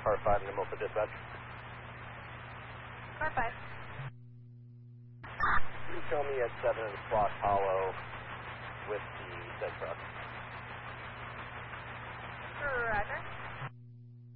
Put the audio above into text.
Car 5, Nimble for dispatch. Car 5. You show me at 7 Squash Hollow with the said truck.